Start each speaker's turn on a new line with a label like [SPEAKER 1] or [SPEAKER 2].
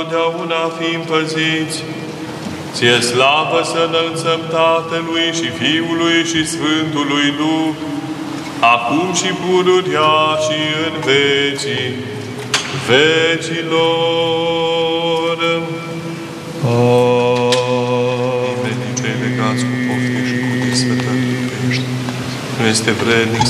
[SPEAKER 1] Totdeauna fim păziți. Ție slavă să înălțăm Tatălui și Fiului și Sfântului Duh, acum și pururea și în vecii vecilor. Amin. Cei legați cu pofte și cu desfătări iubești. Nu este vrednic